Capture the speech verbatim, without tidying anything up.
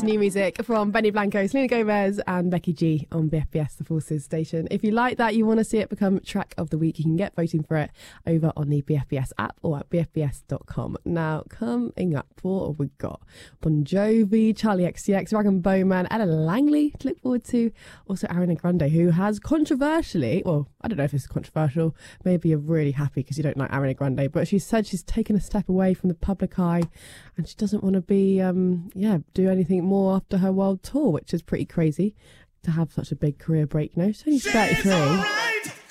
Yes, new music from Benny Blanco, Selena Gomez and Becky G on B F B S, the Forces station. If you like that, you want to see it become track of the week, you can get voting for it over on the B F B S app or at b f b s dot com. Now, coming up, what have we got? Bon Jovi, Charlie X C X, Rag and Bowman, Ella Langley to look forward to. Also, Ariana Grande, who has controversially, well, I don't know if this is controversial, maybe you're really happy because you don't like Ariana Grande, but she said she's taken a step away from the public eye and she doesn't want to be, um, yeah, do anything more after her world tour, which is pretty crazy to have such a big career break now. She's only thirty-three.